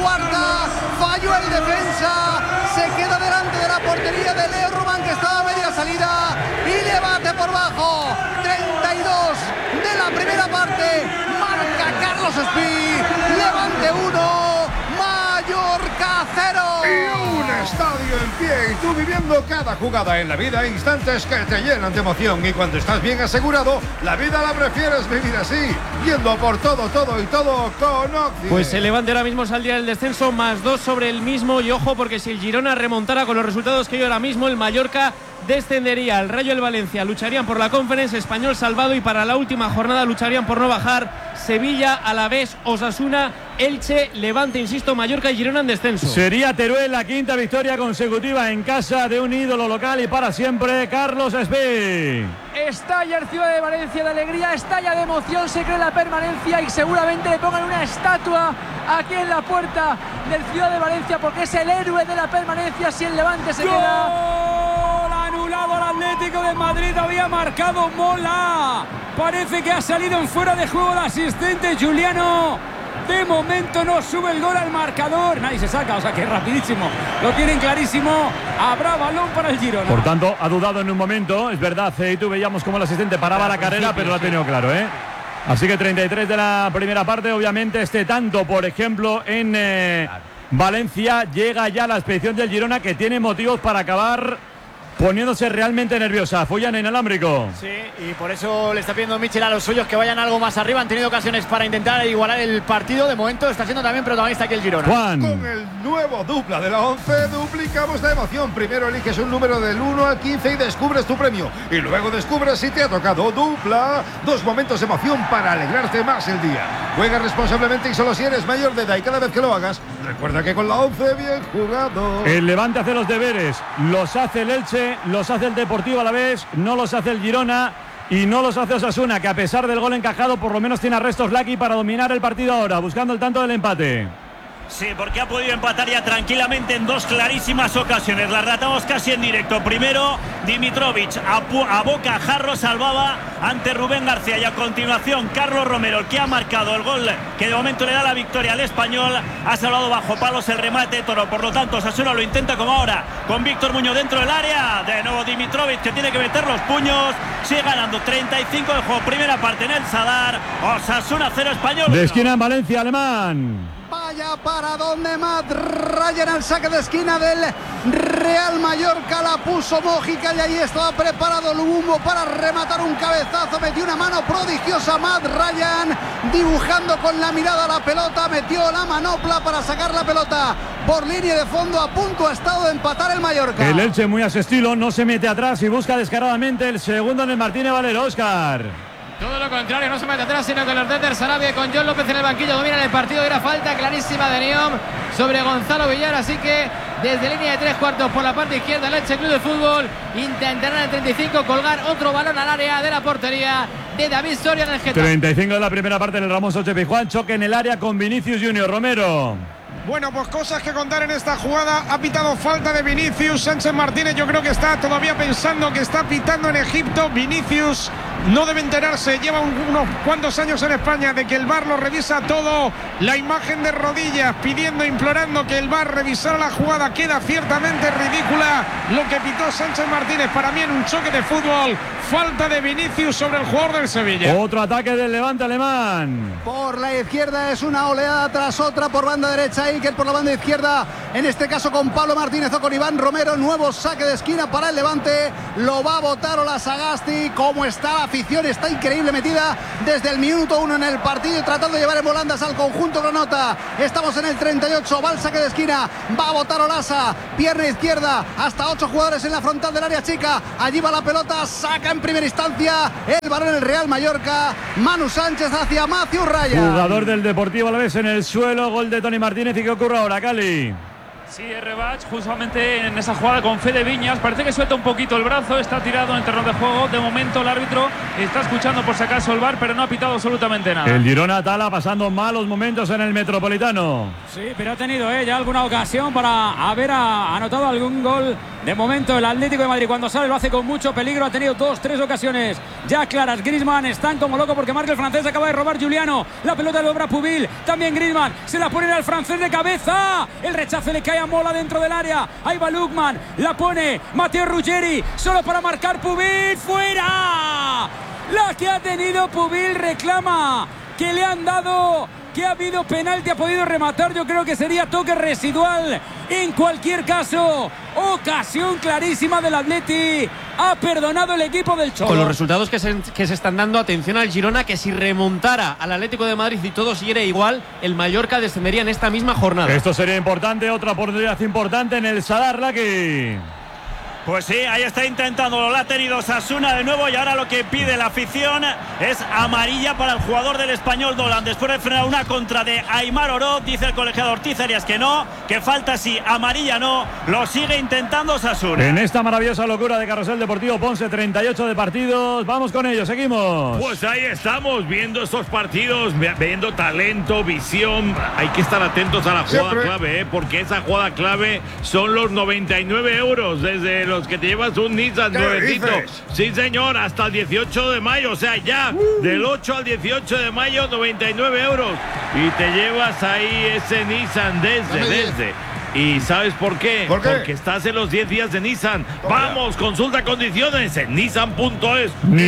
cuarta, falló el defensa, se queda delante de la portería de Leo Román, que estaba a media salida, y le bate por bajo. 32 de la primera parte, marca Carlos Espí, Levante 1, Mallorca 0. Y un estadio en pie, y tú viviendo cada jugada en la vida, instantes que te llenan de emoción, y cuando estás bien asegurado, la vida la prefieres vivir así, yendo por todo y todo con Occi. Pues el Levante ahora mismo saldría del descenso, +2 sobre el mismo, y ojo, porque si el Girona remontara con los resultados que hay ahora mismo, el Mallorca descendería. El Rayo del Valencia lucharían por la Conference, Español salvado, y para la última jornada lucharían por no bajar Sevilla, Alavés, Osasuna, Elche, Levante, insisto, Mallorca y Girona en descenso. Sería Teruel la quinta victoria consecutiva en casa de un ídolo local y para siempre, Carlos Espí. Estalla el Ciudad de Valencia de alegría, estalla de emoción, se cree la permanencia y seguramente le pongan una estatua aquí en la puerta del Ciudad de Valencia, porque es el héroe de la permanencia si el Levante se queda. Anulado al Atlético de Madrid, había marcado Mola. Parece que ha salido en fuera de juego el asistente Juliano. De momento no sube el gol al marcador. Nadie se saca, o sea que es rapidísimo. Lo tienen clarísimo. Habrá balón para el Girona. Por tanto, ha dudado en un momento. Es verdad, y tú veíamos cómo el asistente paraba la carrera, pero lo ha tenido claro, ¿eh? Así que 33 de la primera parte. Obviamente este tanto, por ejemplo, en Valencia, llega ya la expedición del Girona, que tiene motivos para acabar poniéndose realmente nerviosa. Follan en inalámbrico. Sí, y por eso le está pidiendo Michel a los suyos que vayan algo más arriba. Han tenido ocasiones para intentar igualar el partido. De momento está siendo también protagonista aquí el Girona. Juan. Con el nuevo dupla de la 11 duplicamos la emoción. Primero eliges un número del 1 al 15 y descubres tu premio. Y luego descubres si te ha tocado dupla. 2 momentos de emoción para alegrarte más el día. Juega responsablemente y solo si eres mayor de edad, y cada vez que lo hagas, recuerda que con la 11 bien jugado. El Levante hace los deberes. Los hace el Elche, los hace el Deportivo Alavés, no los hace el Girona y no los hace Osasuna, que a pesar del gol encajado por lo menos tiene arrestos Lucky para dominar el partido ahora, buscando el tanto del empate. Sí, porque ha podido empatar ya tranquilamente en 2 clarísimas ocasiones. Las relatamos casi en directo. Primero, Dimitrovic a boca jarro salvaba ante Rubén García, y a continuación Carlos Romero, el que ha marcado el gol que de momento le da la victoria al Español. Ha salvado bajo palos el remate de Toro. Por lo tanto, Osasuna lo intenta como ahora, con Víctor Muñoz dentro del área. De nuevo Dimitrovic, que tiene que meter los puños. Sigue ganando 35 de juego, primera parte en el Sadar. Osasuna 0, Español 1. De esquina en Valencia, Alemán. Vaya para donde Matt Ryan, al saque de esquina del Real Mallorca, la puso Mójica y ahí estaba preparado Lubumbo para rematar un cabezazo. Metió una mano prodigiosa Matt Ryan, dibujando con la mirada la pelota, metió la manopla para sacar la pelota por línea de fondo. A punto ha estado de empatar el Mallorca. El Elche, muy a su estilo, no se mete atrás y busca descaradamente el segundo en el Martínez Valero. Óscar. Todo lo contrario, no se mete atrás, sino que los de Sarabia con John López en el banquillo dominan el partido. Y era falta clarísima de Neom sobre Gonzalo Villar, así que desde línea de 3 cuartos por la parte izquierda el Elche Club de Fútbol intentará en el 35 colgar otro balón al área de la portería de David Soria en el Getafe. 35 de la primera parte en el Ramón Sánchez Pizjuán, choque en el área con Vinicius Junior. Romero. Bueno, pues cosas que contar en esta jugada. Ha pitado falta de Vinicius. Sánchez Martínez yo creo que está todavía pensando que está pitando en Egipto. Vinicius no debe enterarse, lleva unos cuantos años en España, de que el VAR lo revisa todo. La imagen de rodillas pidiendo, implorando que el VAR revisara la jugada. Queda ciertamente ridícula lo que pitó Sánchez Martínez. Para mí en un choque de fútbol, falta de Vinicius sobre el jugador del Sevilla. Otro ataque del Levante alemán. Por la izquierda es una oleada tras otra por banda derecha. Iker por la banda izquierda, en este caso con Pablo Martínez o con Iván Romero. Nuevo saque de esquina para el Levante. Lo va a botar Ola Sagasti. Como está la afición, está increíble, metida desde el minuto 1 en el partido y tratando de llevar en volandas al conjunto granota. Estamos en el 38, va el saque de esquina, va a botar Olasa, pierna izquierda, hasta 8 jugadores en la frontal del área chica. Allí va la pelota, saca en primera instancia el balón en el Real Mallorca. Manu Sánchez hacia Matthew Ryan. Jugador del Deportivo Alavés en el suelo, gol de Toni Martínez. ¿Y qué ocurre ahora, Cali? Sí, Rebach justamente en esa jugada con Fede Viñas. Parece que suelta un poquito el brazo, está tirado en el terreno de juego. De momento el árbitro está escuchando por si acaso el VAR, pero no ha pitado absolutamente nada. El Girona Tala pasando malos momentos en el Metropolitano. Sí, pero ha tenido ya alguna ocasión para haber anotado algún gol. De momento el Atlético de Madrid cuando sale lo hace con mucho peligro. Ha tenido 2-3 ocasiones ya claras. Griezmann están como loco porque marca el francés. Acaba de robar Giuliano. La pelota le obra Pubil. También Griezmann. Se la pone al francés de cabeza. El rechace le cae a Mola dentro del área. Ahí va Lukman. La pone Matteo Ruggeri. Solo para marcar Pubil. ¡Fuera! La que ha tenido Pubil reclama que le han dado, que ha habido penalti, ha podido rematar. Yo creo que sería toque residual. En cualquier caso, ocasión clarísima del Atleti. Ha perdonado el equipo del Cholo. Con los resultados que se están dando, atención al Girona, que si remontara al Atlético de Madrid y todo siguiera igual, el Mallorca descendería en esta misma jornada. Esto sería importante, otra oportunidad importante en el Sadar Laki. Pues sí, ahí está intentando, lo ha tenido Osasuna de nuevo y ahora lo que pide la afición es amarilla para el jugador del Español Dolan. Después de frenar una contra de Aimar Oroz, dice el colegiado Ortiz Arias que no, que falta sí, amarilla no, lo sigue intentando Osasuna. En esta maravillosa locura de Carrusel Deportivo Ponce, 38 de partidos, vamos con ellos, seguimos. Pues ahí estamos, viendo estos partidos, viendo talento, visión. Hay que estar atentos a la jugada clave, porque esa jugada clave son los 99 euros desde los que te llevas un Nissan nuevecito. Sí, señor, hasta el 18 de mayo, o sea, ya del 8 al 18 de mayo, 99 euros. Y te llevas ahí ese Nissan desde. ¿Y sabes por qué? Porque estás en los 10 días de Nissan. Vamos, consulta condiciones en nissan.es.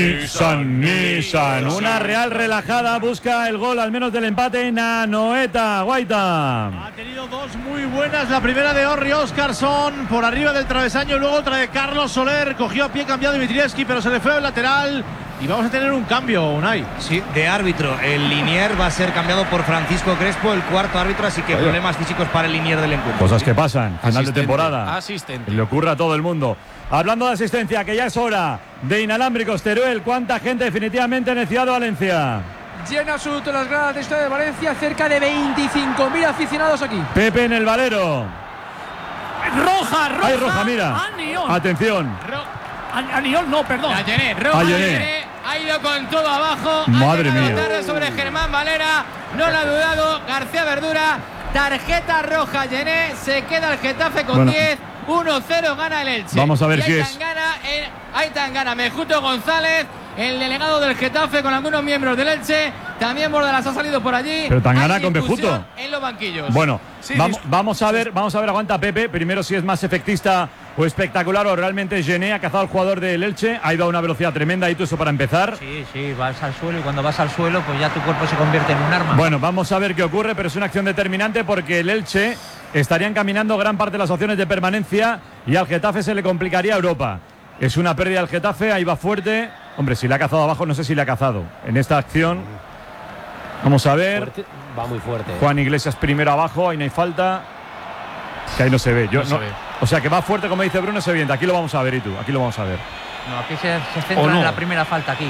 Nissan. Una Real relajada busca el gol, al menos del empate, en Anoeta. Guaita. Ha tenido dos muy buenas. La primera de Orri Óscarsson por arriba del travesaño. Luego otra de Carlos Soler. Cogió a pie cambiado Dimitrievski, pero se le fue al lateral. Y vamos a tener un cambio, Unai. Sí, de árbitro. El Linier va a ser cambiado por Francisco Crespo, el cuarto árbitro, así que problemas físicos para el Linier del encuentro. Cosas que pasan, final de temporada. Asistente. Le ocurre a todo el mundo. Hablando de asistencia, que ya es hora de inalámbricos, Teruel. ¿Cuánta gente definitivamente en el Ciudad de Valencia? Llena absoluto las gradas de Estadio de Valencia, cerca de 25.000 aficionados aquí. Pepe en el Valero. Roja. Hay roja, mira. Aniol. Atención. Aniol no, perdón. Ayené, roja, Ayené. Ha ido con todo abajo. Madre mía. Tarde sobre Germán Valera. No lo ha dudado. García Verdura. Tarjeta roja, Ayené. Se queda el Getafe con 10. 1-0 gana el Elche. Vamos a ver si es. Ahí Tangana, Mejuto González, el delegado del Getafe con algunos miembros del Elche. También Bordalas ha salido por allí. Pero Tangana con Mejuto en los banquillos. Bueno, vamos a ver, aguanta Pepe. Primero si es más efectista o espectacular o realmente Gené ha cazado al jugador del Elche. Ha ido a una velocidad tremenda, y eso para empezar. Sí, vas al suelo y cuando vas al suelo pues ya tu cuerpo se convierte en un arma. Bueno, vamos a ver qué ocurre, pero es una acción determinante porque el Elche estaría encaminando gran parte de las opciones de permanencia y al Getafe se le complicaría Europa. Es una pérdida al Getafe, ahí va fuerte. Hombre, si le ha cazado abajo, no sé si le ha cazado. En esta acción, vamos a ver. Fuerte, va muy fuerte. Juan Iglesias primero abajo, ahí no hay falta. Que ahí no se ve. O sea, que va fuerte, como dice Bruno, es evidente. Aquí lo vamos a ver, y tú, aquí lo vamos a ver. No, aquí se centra en la primera falta, aquí.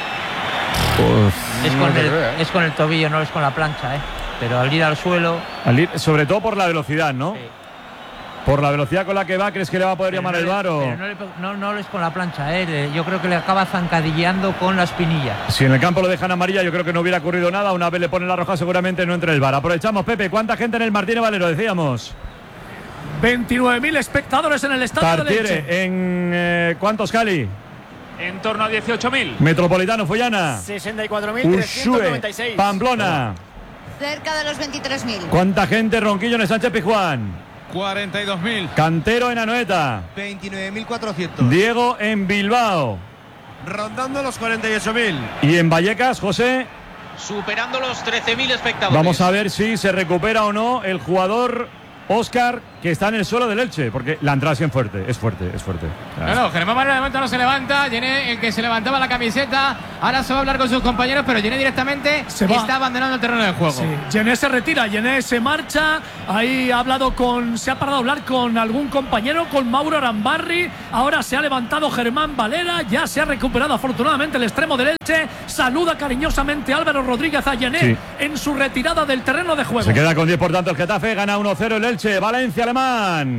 Es con el tobillo, no es con la plancha, Pero al ir al suelo... Sobre todo por la velocidad, ¿no? Sí. Por la velocidad con la que va, ¿crees que le va a poder llamar el VAR? No es con la plancha, yo creo que le acaba zancadilleando con la espinilla. Si en el campo lo dejan amarilla, yo creo que no hubiera ocurrido nada. Una vez le ponen la roja, seguramente no entra el VAR. Aprovechamos, Pepe. ¿Cuánta gente en el Martínez Valero, decíamos? 29.000 espectadores en el estadio de Elche. ¿En cuántos, Cali? En torno a 18.000. Metropolitano, Follana. 64.396. Pamplona. Cerca de los 23.000. ¿Cuánta gente, Ronquillo, en el Sánchez Pizjuán? 42.000. Cantero en Anoeta. 29.400. Diego en Bilbao. Rondando los 48.000. Y en Vallecas, José. Superando los 13.000 espectadores. Vamos a ver si se recupera o no el jugador Óscar, que está en el suelo del Elche, porque la entrada es fuerte, es fuerte. No, Germán Valera de momento no se levanta. Gené, el que se levantaba la camiseta, ahora se va a hablar con sus compañeros, pero Gené directamente está abandonando el terreno de juego. Sí. Gené se retira, Gené se marcha. Ahí se ha parado a hablar con algún compañero, con Mauro Arambarri. Ahora se ha levantado Germán Valera, ya se ha recuperado afortunadamente el extremo del Elche. Saluda cariñosamente Álvaro Rodríguez a Gené en su retirada del terreno de juego. Se queda con 10, por tanto, el Getafe. Gana 1-0 el Elche. Valencia, Alemán.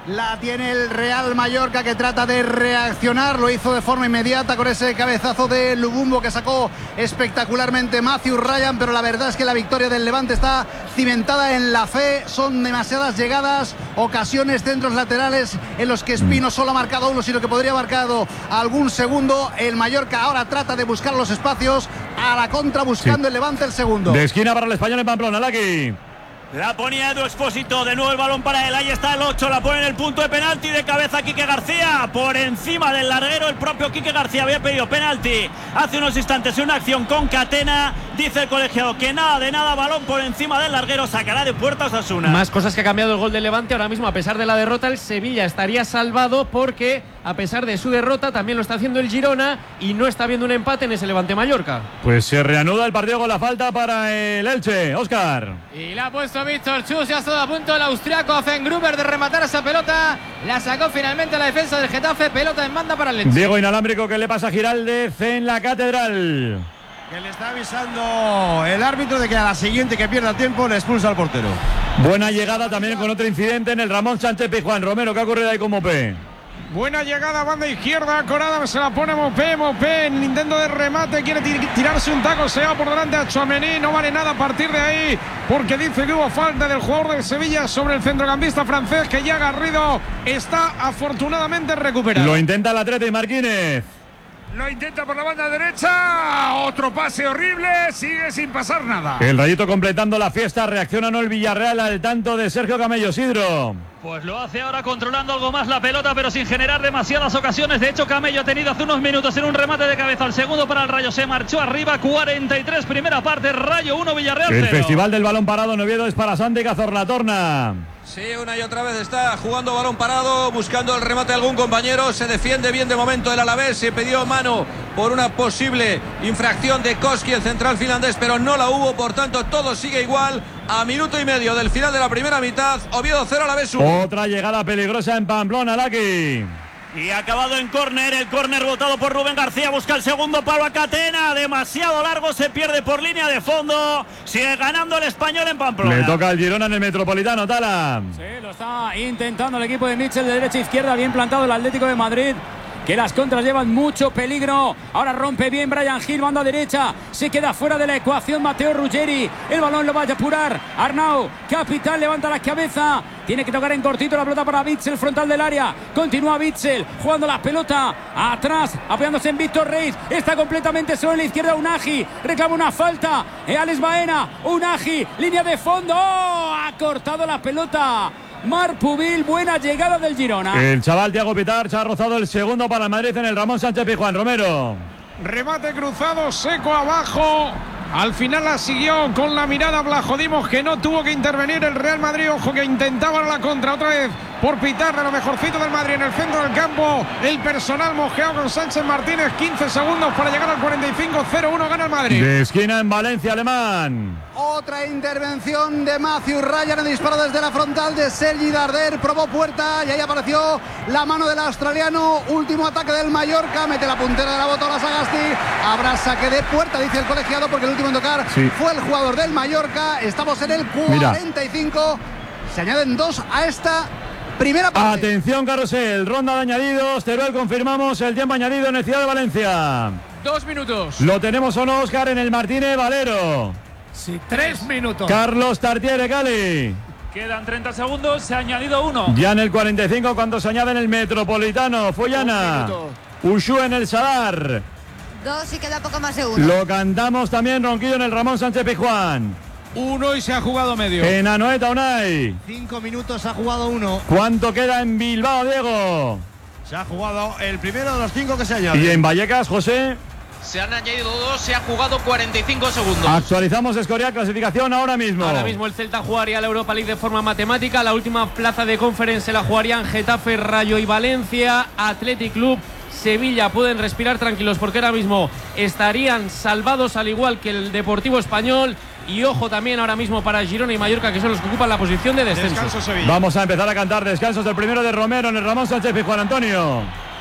La tiene el Real Mallorca, que trata de reaccionar. Lo hizo de forma inmediata con ese cabezazo de Lubumbo que sacó espectacularmente Matthew Ryan, pero la verdad es que la victoria del Levante está cimentada en la fe. Son demasiadas llegadas, ocasiones, centros laterales en los que Espino solo ha marcado uno, sino que podría haber marcado algún segundo. El Mallorca ahora trata de buscar los espacios a la contra, buscando el Levante el segundo. De esquina para el Español en Pamplona, Laki. La ponía Edu Expósito, de nuevo el balón para él, ahí está el 8, la pone en el punto de penalti, de cabeza Quique García, por encima del larguero. El propio Quique García había pedido penalti hace unos instantes, una acción con Catena. Dice el colegiado que nada de nada, balón por encima del larguero, sacará de puerta Osasuna. Más cosas que ha cambiado el gol del Levante. Ahora mismo, a pesar de la derrota, el Sevilla estaría salvado, porque a pesar de su derrota también lo está haciendo el Girona y no está viendo un empate en ese Levante-Mallorca. Pues se reanuda el partido con la falta para el Elche, Óscar. Y la ha puesto Víctor Chus, ya ha estado a punto el austriaco Fengruber de rematar esa pelota. La sacó finalmente la defensa del Getafe, pelota en banda para el Elche. Diego inalámbrico que le pasa a Giraldez en la Catedral. Que le está avisando el árbitro de que a la siguiente que pierda tiempo le expulsa al portero. Buena llegada también con otro incidente en el Ramón Sánchez Pizjuán. Romero, ¿qué ha ocurrido ahí con Mopé? Buena llegada, banda izquierda, Corada se la pone Mopé en intento de remate, quiere tirarse un taco, se va por delante a Tchouaméni, no vale nada a partir de ahí, porque dice que hubo falta del jugador del Sevilla sobre el centrocampista francés, que ya Garrido está afortunadamente recuperado. Lo intenta el Atleti, Marquínez. Lo intenta por la banda derecha, otro pase horrible, sigue sin pasar nada. El Rayito completando la fiesta, reacciona no el Villarreal al tanto de Sergio Camello. Sidro. Pues lo hace ahora controlando algo más la pelota, pero sin generar demasiadas ocasiones. De hecho, Camello ha tenido hace unos minutos en un remate de cabeza al segundo para el Rayo. Se marchó arriba, 43, primera parte, Rayo 1, Villarreal 0. El Festival del Balón Parado en Oviedo es para Santi Cazorla-Torna. Sí, una y otra vez está jugando balón parado, buscando el remate de algún compañero. Se defiende bien de momento el Alavés. Se pidió mano por una posible infracción de Koski, el central finlandés, pero no la hubo. Por tanto, todo sigue igual. A minuto y medio del final de la primera mitad, Oviedo 0, Alavés 1. Otra llegada peligrosa en Pamplona, Laki. Y ha acabado en córner, el córner votado por Rubén García, busca el segundo palo a Catena, demasiado largo, se pierde por línea de fondo, sigue ganando el Español en Pamplona. Le toca al Girona en el Metropolitano, Tala. Sí, lo está intentando el equipo de Mitchell de derecha a izquierda, bien plantado el Atlético de Madrid, que las contras llevan mucho peligro. Ahora rompe bien Brian Gil, banda derecha, se queda fuera de la ecuación Matteo Ruggeri, el balón lo va a apurar Arnau, capitán, levanta la cabeza, tiene que tocar en cortito la pelota para Witsel, frontal del área, continúa Witsel jugando la pelota atrás, apoyándose en Víctor Reis, está completamente solo en la izquierda Unagi, reclama una falta, Alex Baena, Unagi, línea de fondo, ha cortado la pelota Marc Pubil, buena llegada del Girona. El chaval Thiago Pitarch ha rozado el segundo para el Madrid en el Ramón Sánchez Pizjuán. Romero. Remate cruzado, seco abajo. Al final la siguió con la mirada Blajodimos, que no tuvo que intervenir el Real Madrid. Ojo que intentaban la contra otra vez por pitar de lo mejorcito del Madrid en el centro del campo. El personal mojeado con Sánchez Martínez. 15 segundos para llegar al 45. 0-1 gana el Madrid. De esquina en Valencia, Alemán. Otra intervención de Matthew Ryan, el disparo desde la frontal de Sergi Darder, probó puerta y ahí apareció la mano del australiano. Último ataque del Mallorca, mete la puntera de la bota a Sagasti. Habrá saque de puerta, dice el colegiado, porque el último en tocar fue el jugador del Mallorca. Estamos en el 45. Se añaden 2 a esta primera parte. Atención, carrusel, ronda de añadidos. Teruel, confirmamos el tiempo añadido en el Ciudad de Valencia. 2 minutos. ¿Lo tenemos o no, Óscar, en el Martínez Valero? Sí, 3 minutos. Carlos Tartiere, Cali. Quedan 30 segundos, se ha añadido 1. Ya en el 45, cuando se añade en el Metropolitano. Follana. Ushu en el Sadar. 2 y queda poco más de 1. Lo cantamos también, Ronquillo, en el Ramón Sánchez Pizjuán. 1 y se ha jugado medio. En Anoeta, Unai. 5 minutos, ha jugado 1. ¿Cuánto queda en Bilbao, Diego? Se ha jugado el primero de los 5 que se añaden. ¿Y en Vallecas, José? Se han añadido 2, se ha jugado 45 segundos. Actualizamos Escorial, clasificación ahora mismo. Ahora mismo el Celta jugaría la Europa League de forma matemática. La última plaza de Conference la jugarían Getafe, Rayo y Valencia. Athletic Club, Sevilla pueden respirar tranquilos porque ahora mismo estarían salvados, al igual que el Deportivo Español. Y ojo también ahora mismo para Girona y Mallorca, que son los que ocupan la posición de descenso. Vamos a empezar a cantar descansos del primero de Romero en el Ramón Sánchez Pizjuán. Antonio.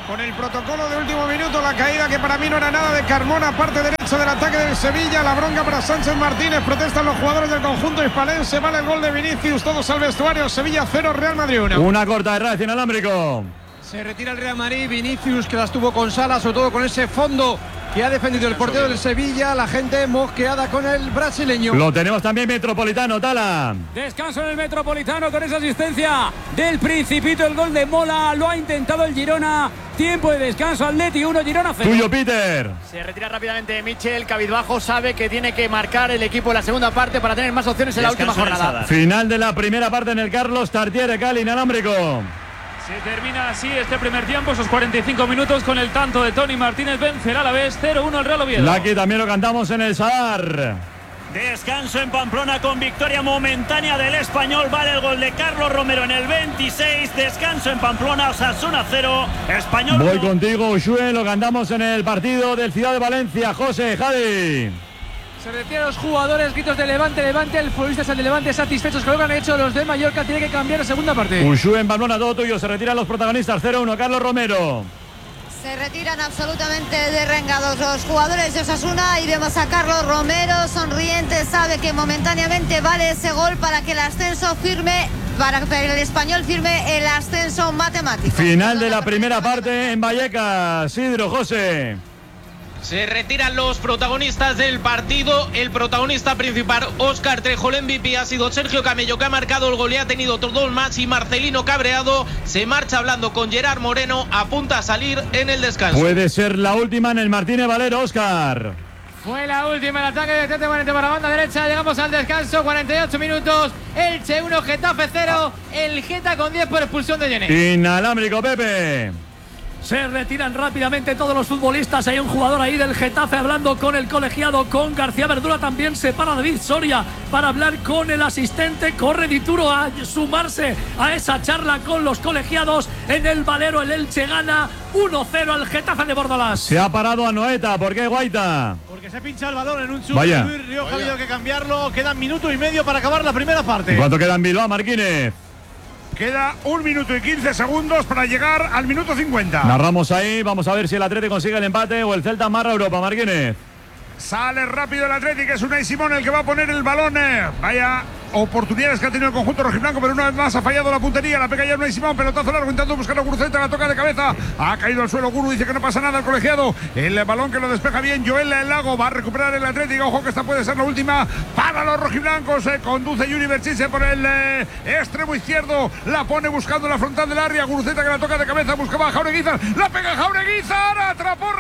con el protocolo de último minuto, la caída que para mí no era nada de Carmona, parte derecha del ataque del Sevilla, la bronca para Sánchez Martínez, protestan los jugadores del conjunto hispalense, vale el gol de Vinicius, todos al vestuario, Sevilla 0, Real Madrid 1. Una corta de radio inalámbrico. Se retira el Real Madrid, Vinicius que las tuvo con Sala, sobre todo con ese fondo que ha defendido el portero del Sevilla, la gente mosqueada con el brasileño. Lo tenemos también Metropolitano, Tala. Descanso en el Metropolitano con esa asistencia del Principito, el gol de Mola, lo ha intentado el Girona. Tiempo de descanso, Atleti 1, Girona 0. Tuyo, Peter. Se retira rápidamente Michel, cabizbajo, sabe que tiene que marcar el equipo en la segunda parte para tener más opciones en la última jornada. Final de la primera parte en el Carlos Tartiere, Cali, inalámbrico. Se termina así este primer tiempo, esos 45 minutos con el tanto de Tony Martínez. Vencerá a la vez 0-1 el Real Oviedo. Aquí también lo cantamos en el Sadar. Descanso en Pamplona con victoria momentánea del Español. Vale el gol de Carlos Romero en el 26. Descanso en Pamplona, Osasuna 0, Español 1. Voy contigo, Ushue, lo cantamos en el partido del Ciudad de Valencia. José, Javi. Se retiran los jugadores, gritos de Levante, el futbolista es el de Levante, satisfechos con lo que han hecho los de Mallorca, tiene que cambiar la segunda parte. Ushue en Pamplona, todo tuyo, se retiran los protagonistas, 0-1, Carlos Romero. Se retiran absolutamente derrengados los jugadores de Osasuna y vemos a Carlos Romero sonriente, sabe que momentáneamente vale ese gol para que el ascenso firme, para que el Español firme el ascenso matemático. Final de la primera parte en Vallecas, Sidro, José. Se retiran los protagonistas del partido. El protagonista principal, Óscar Trejo, el MVP ha sido Sergio Camello, que ha marcado el gol y ha tenido todo el match, y Marcelino Cabreado se marcha hablando con Gerard Moreno, apunta a salir en el descanso. Puede ser la última en el Martínez Valero, Óscar. Fue la última, el ataque de Tete Morente para la banda derecha. Llegamos al descanso, 48 minutos. Elche 1, Getafe 0. El Geta con 10 por expulsión de Yené. Inalámbrico, Pepe. Se retiran rápidamente todos los futbolistas. Hay un jugador ahí del Getafe hablando con el colegiado, con García Verdura. También se para David Soria para hablar con el asistente. Corre Dituro a sumarse a esa charla con los colegiados. En el Valero el Elche gana 1-0 al Getafe de Bordalás. Se ha parado a Noeta. ¿Por qué, Guaita? Porque se pincha el balón en un chute. Vaya. Luis Rioja ha habido que cambiarlo. Quedan minuto y medio para acabar la primera parte. ¿Cuánto queda en Bilbao, Marquínez? Queda 1 minuto y 15 segundos para llegar al minuto 50. Narramos ahí, vamos a ver si el Atlético consigue el empate o el Celta amarra a Europa, Marquínez. Sale rápido el Atlético, es Unai Simón el que va a poner el balón. Vaya oportunidades que ha tenido el conjunto rojiblanco, pero una vez más ha fallado la puntería. La pega ya Unai Simón, pelotazo largo intentando buscar a Guruceta, la toca de cabeza. Ha caído al suelo Guru, dice que no pasa nada el colegiado. El balón que lo despeja bien Joel Lago, va a recuperar el Atlético. Ojo que esta puede ser la última para los rojiblancos. Conduce Yuri Berchise por el extremo izquierdo. La pone buscando la frontal del área. Guruceta que la toca de cabeza, buscaba a Jaureguizar. La pega Jaureguizar, atrapó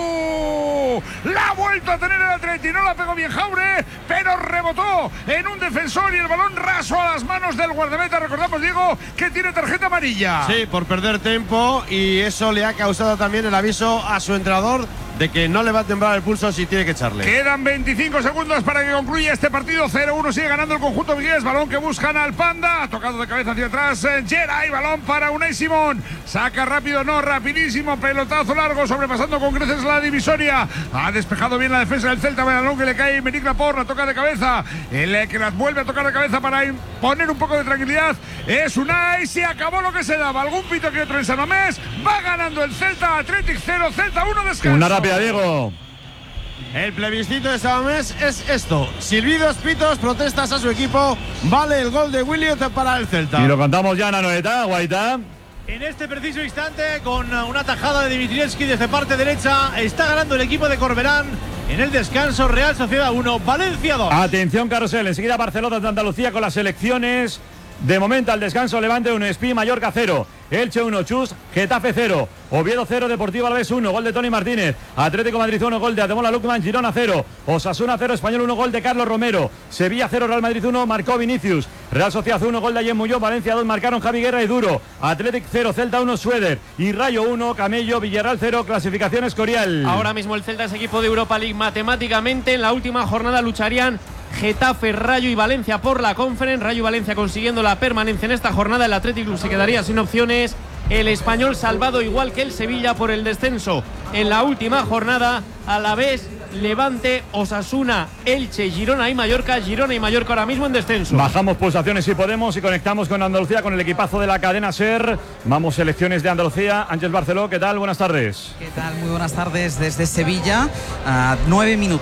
Radu. La ha vuelto a tener el Atlético. No la pegó bien Jaure, pero rebotó en un defensor y el balón raso a las manos del guardameta. Recordamos, Diego, que tiene tarjeta amarilla. Sí, por perder tiempo, y eso le ha causado también el aviso a su entrenador de que no le va a temblar el pulso si tiene que echarle. Quedan 25 segundos para que concluya este partido. 0-1 sigue ganando el conjunto vigués. Balón que buscan al Panda. Ha tocado de cabeza hacia atrás Geray. Balón para Unai Simón. Saca rápido, no, rapidísimo. Pelotazo largo, sobrepasando con creces la divisoria. Ha despejado bien la defensa del Celta. Balón que le cae Meric Laporte. La toca de cabeza. El que las vuelve a tocar de cabeza para poner un poco de tranquilidad es Unai. Se acabó lo que se daba. Algún pito que otro en San Mamés. Va ganando el Celta. Athletic 0, Celta 1, descanso. Diego. El plebiscito de Samamés es esto: silbidos, pitos, protestas a su equipo. Vale el gol de Williot para el Celta. Y lo cantamos ya en Anoeta, Guaita. En este preciso instante, con una tajada de Dimitrievski desde parte derecha, está ganando el equipo de Corberán. En el descanso, Real Sociedad 1, Valencia 2. Atención, Carrusel. Enseguida Barcelona de Andalucía con las selecciones. De momento al descanso, Levante 1, Espí, Mallorca 0, Elche 1, Chus, Getafe 0, Oviedo 0, Deportivo Alavés 1, gol de Tony Martínez, Atlético Madrid 1, gol de Ademola Lukman, Girona 0, Osasuna 0, Español 1, gol de Carlos Romero, Sevilla 0, Real Madrid 1, marcó Vinicius, Real Sociedad 1, gol de Ayem Muñoz, Valencia 2, marcaron Javi Guerra y Duro, Athletic 0, Celta 1, Sueder y Rayo 1, Camello, Villarreal 0, clasificación Escorial. Ahora mismo el Celta es equipo de Europa League matemáticamente. En la última jornada lucharían Getafe, Rayo y Valencia por la Conference. Rayo y Valencia consiguiendo la permanencia en esta jornada. El Athletic Club se quedaría sin opciones. El Español salvado igual que el Sevilla por el descenso en la última jornada. A la vez Levante, Osasuna, Elche, Girona y Mallorca. Girona y Mallorca ahora mismo en descenso. Bajamos pulsaciones si podemos y conectamos con Andalucía, con el equipazo de la cadena SER. Vamos, selecciones de Andalucía. Ángel Barceló, ¿qué tal? Buenas tardes. ¿Qué tal? Muy buenas tardes desde Sevilla. A 9 minutos